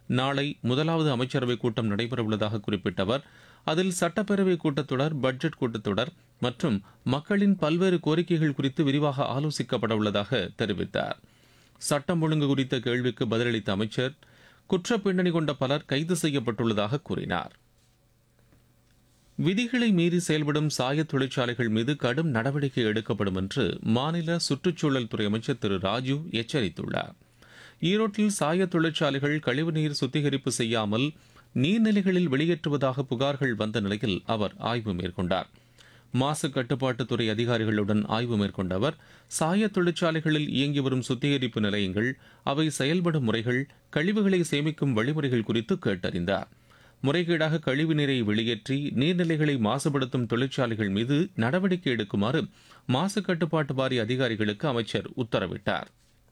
நாளை முதலாவது அமைச்சரவைக் கூட்டம் நடைபெறவுள்ளதாக குறிப்பிட்ட அவர், அதில் சட்டப்பேரவை கூட்டத்தொடர், பட்ஜெட் கூட்டத்தொடர் மற்றும் மக்களின் பல்வேறு கோரிக்கைகள் குறித்து விரிவாக ஆலோசிக்கப்பட உள்ளதாக தெரிவித்தார். சட்டம் ஒழுங்கு குறித்த கேள்விக்கு பதிலளித்த அமைச்சர், குற்ற பின்னணி கொண்ட பலர் கைது செய்யப்பட்டுள்ளதாக கூறினார். விதிகளை மீறி செயல்படும் சாய தொழிற்சாலைகள் மீது கடும் நடவடிக்கை எடுக்கப்படும் என்று மாநில சுற்றுச்சூழல் துறை அமைச்சர் திரு ராஜு எச்சரித்துள்ளார். ஈரோட்டில் சாய தொழிற்சாலைகள் கழிவுநீர் சுத்திகரிப்பு செய்யாமல் நீர்நிலைகளில் வெளியேற்றுவதாக புகார்கள் வந்த நிலையில் அவர் ஆய்வு மேற்கொண்டார். மாசு கட்டுப்பாட்டுத்துறை அதிகாரிகளுடன் ஆய்வு மேற்கொண்ட அவர், சாய தொழிற்சாலைகளில் இயங்கி வரும் சுத்திகரிப்பு நிலையங்கள், அவை செயல்படும் முறைகள், கழிவுகளை சேமிக்கும் வழிமுறைகள் குறித்து கேட்டறிந்தார். முறைகேடாக கழிவுநீரை வெளியேற்றி நீர்நிலைகளை மாசுபடுத்தும் தொழிற்சாலைகள் மீது நடவடிக்கை எடுக்குமாறு மாசு கட்டுப்பாட்டு வாரிய அதிகாரிகளுக்கு அமைச்சர் உத்தரவிட்டார்.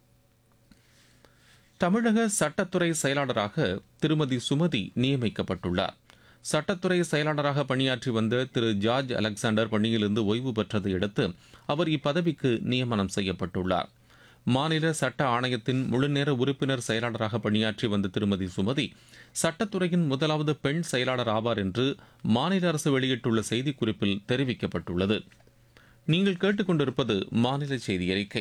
தமிழக சட்டத்துறை செயலாளராக திருமதி சுமதி நியமிக்கப்பட்டுள்ளார். சட்டத்துறை செயலாளராக பணியாற்றி வந்த திரு ஜார்ஜ் அலெக்சாண்டர் பணியிலிருந்து ஓய்வு பெற்றதை அடுத்து அவர் இப்பதவிக்கு நியமனம் செய்யப்பட்டுள்ளார். மாநில சட்ட ஆணையத்தின் முழுநேர உறுப்பினர் செயலாளராக பணியாற்றி வந்த திருமதி சுமதி சட்டத்துறையின் முதலாவது பெண் செயலாளர் ஆவார் என்று மாநில அரசு வெளியிட்டுள்ள செய்திக்குறிப்பில் தெரிவிக்கப்பட்டுள்ளது. நீங்கள் கேட்டுக்கொண்டிருப்பது மாநில செய்தி அறிக்கை.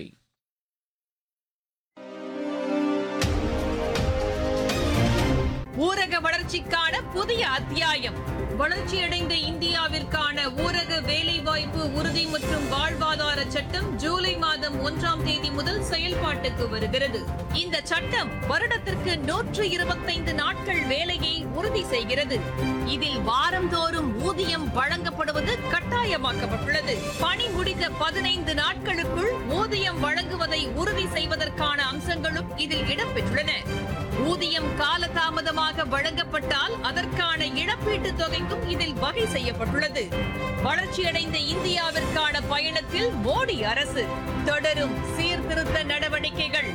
ஊரக வளர்ச்சிக்கான புதிய அத்தியாயம். வளர்ச்சியடைந்த இந்தியாவிற்கான ஊரக வேலைவாய்ப்பு உறுதி மற்றும் வாழ்வாதார சட்டம் ஜூலை மாதம் 1ஆம் தேதி முதல் செயல்பாட்டுக்கு வருகிறது. இந்த சட்டம் வருடத்திற்கு 125 நாட்கள் வேலையை உறுதி செய்கிறது. இதில் வாரந்தோறும் ஊதியம் வழங்கப்படுவது கட்டாயமாக்கப்பட்டுள்ளது. பணி முடிந்த 15 நாட்களுக்குள் ஊதியம் வழங்குவதை உறுதி செய்வதற்கான அம்சங்களும் இதில் இடம்பெற்றுள்ளன. ஊதியம் காலதாமதமாக வழங்கப்பட்டால் அதற்கான இழப்பீட்டுத் தொகைக்கும் இதில் வகை செய்யப்பட்டுள்ளது. வளர்ச்சியடைந்த இந்தியாவிற்கான பயணத்தில் மோடி அரசு தொடரும் சீர்திருத்த நடவடிக்கைகள்.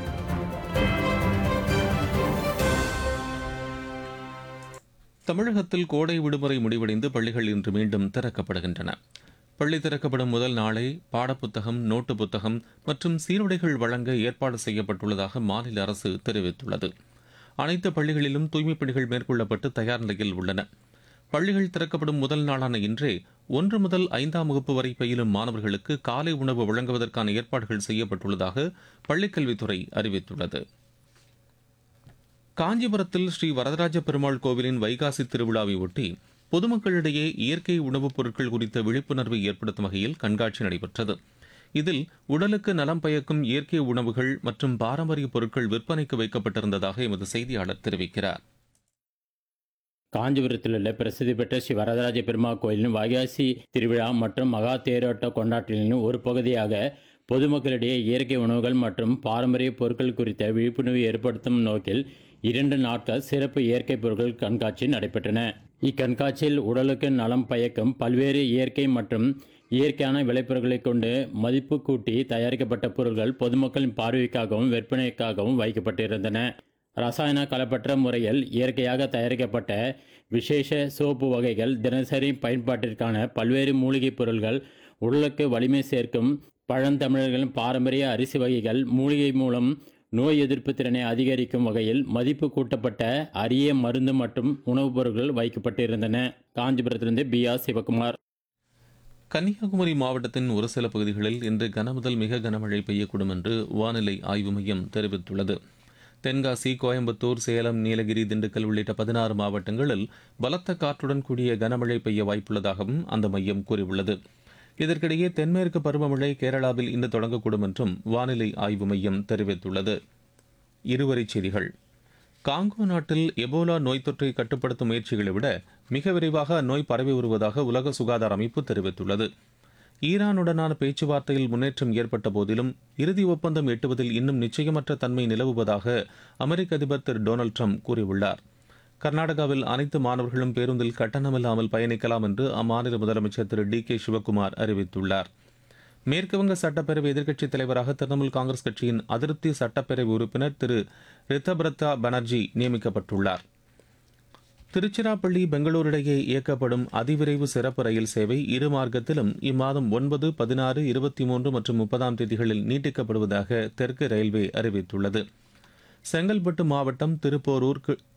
தமிழகத்தில் கோடை விடுமுறை முடிவடைந்து பள்ளிகள் இன்று மீண்டும் திறக்கப்படுகின்றன. பள்ளி திறக்கப்படும் முதல் நாளை பாடப்புத்தகம், நோட்டு புத்தகம் மற்றும் சீருடைகள் வழங்க ஏற்பாடு செய்யப்பட்டுள்ளதாக மாநில அரசு தெரிவித்துள்ளது. அனைத்து பள்ளிகளிலும் தூய்மைப் பணிகள் மேற்கொள்ளப்பட்டு தயார் நிலையில் உள்ளன. பள்ளிகள் திறக்கப்படும் முதல் நாளான இன்றே 1 முதல் 5ஆம் வகுப்பு வரை பயிலும் மாணவர்களுக்கு காலை உணவு வழங்குவதற்கான ஏற்பாடுகள் செய்யப்பட்டுள்ளதாக பள்ளிக்கல்வித்துறை அறிவித்துள்ளது. காஞ்சிபுரத்தில் ஸ்ரீ வரதராஜ பெருமாள் கோவிலின் வைகாசி திருவிழாவை ஒட்டி பொதுமக்களிடையே இயற்கை உணவுப் பொருட்கள் குறித்த விழிப்புணர்வை ஏற்படுத்தும் வகையில் கண்காட்சி நடைபெற்றது. இதில் உடலுக்கு நலம் பயக்கும் இயற்கை உணவுகள் மற்றும் பாரம்பரிய பொருட்கள் விற்பனைக்கு வைக்கப்பட்டிருந்ததாக எமது செய்தியாளர் தெரிவிக்கிறார். காஞ்சிபுரத்தில் உள்ள பிரசித்தி பெற்ற ஸ்ரீ வரதராஜ பெருமாள் கோயிலின் வைகாசி திருவிழா மற்றும் மகா தேரோட்ட கொண்டாட்டங்களின் ஒரு பகுதியாக பொதுமக்களிடையே இயற்கை உணவுகள் மற்றும் பாரம்பரிய பொருட்கள் குறித்த விழிப்புணர்வு ஏற்படுத்தும் நோக்கில் 2 நாட்கள் சிறப்பு இயற்கை பொருட்கள் கண்காட்சி நடைபெற்றன. இக்கண்காட்சியில் உடலுக்கு நலம் பயக்கும் பல்வேறு இயற்கை மற்றும் இயற்கையான விளைபொருட்களை கொண்டு மதிப்பு கூட்டி தயாரிக்கப்பட்ட பொருட்கள் பொதுமக்களின் பார்வைக்காகவும் விற்பனைக்காகவும் வைக்கப்பட்டிருந்தன. ரசாயன கலப்பற்ற முறையில் இயற்கையாக தயாரிக்கப்பட்ட விசேஷ சோப்பு வகைகள், தினசரி பயன்பாட்டிற்கான பல்வேறு மூலிகைப் பொருட்கள், உடலுக்கு வலிமை சேர்க்கும் பழந்தமிழர்களின் பாரம்பரிய அரிசி வகைகள், மூலிகை மூலம் நோய் எதிர்ப்பு திறனை அதிகரிக்கும் வகையில் மதிப்பு கூட்டப்பட்ட அரிய மருந்து மற்றும் உணவுப் பொருட்கள் வைக்கப்பட்டிருந்தன. காஞ்சிபுரத்திலிருந்து B.R. சிவகுமார். கன்னியாகுமரி மாவட்டத்தின் ஒரு சில பகுதிகளில் இன்று கனமுதல் மிக கனமழை பெய்யக்கூடும் என்று வானிலை ஆய்வு மையம் தெரிவித்துள்ளது. தென்காசி, கோயம்புத்தூர், சேலம், நீலகிரி, திண்டுக்கல் உள்ளிட்ட 16 மாவட்டங்களில் பலத்த காற்றுடன் கூடிய கனமழை பெய்ய வாய்ப்புள்ளதாகவும் அந்த மையம் கூறியுள்ளது. இதற்கிடையே தென்மேற்கு பருவமழை கேரளாவில் இன்று தொடங்கக்கூடும் என்றும் வானிலை ஆய்வு மையம் தெரிவித்துள்ளது. இருவரிச் செய்திகள். காங்கோ நாட்டில் எபோலா நோய் தொற்றை கட்டுப்படுத்தும் முயற்சிகளை விட மிக விரைவாக அந்நோய் பரவி வருவதாக உலக சுகாதார அமைப்பு தெரிவித்துள்ளது. ஈரானுடனான பேச்சுவார்த்தையில் முன்னேற்றம் ஏற்பட்ட போதிலும் இறுதி ஒப்பந்தம் எட்டுவதில் இன்னும் நிச்சயமற்ற தன்மை நிலவுவதாக அமெரிக்க அதிபர் திரு டொனால்டு ட்ரம்ப் கூறியுள்ளார். கர்நாடகாவில் அனைத்து மாணவர்களும் பேருந்தில் கட்டணமில்லாமல் பயணிக்கலாம் என்று அம்மாநில முதலமைச்சர் திரு D.K. சிவக்குமார் அறிவித்துள்ளார். மேற்குவங்க சட்டப்பேரவை எதிர்க்கட்சித் தலைவராக திரிணாமுல் காங்கிரஸ் கட்சியின் அதிருப்தி சட்டப்பேரவை உறுப்பினர் திரு ரித்தபிரதா பானர்ஜி நியமிக்கப்பட்டுள்ளார். திருச்சிராப்பள்ளி, பெங்களூரு இடையே இயக்கப்படும் அதிவிரைவு சிறப்பு ரயில் சேவை இரு மார்க்கத்திலும் இம்மாதம் 9, 16, 23 மற்றும் 30ஆம் தேதிகளில் நீட்டிக்கப்படுவதாக தெற்கு ரயில்வே அறிவித்துள்ளது. செங்கல்பட்டு மாவட்டம் திருப்போரூர்